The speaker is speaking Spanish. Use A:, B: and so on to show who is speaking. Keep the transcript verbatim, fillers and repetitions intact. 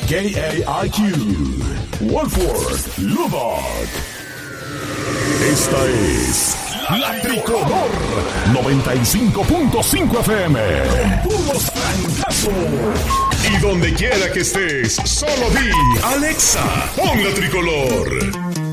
A: K A I Q, Wolford, Lubbock. Esta es La Tricolor noventa y cinco punto cinco F M. Con puros francazos. Y donde quiera que estés, solo di Alexa, pon La Tricolor.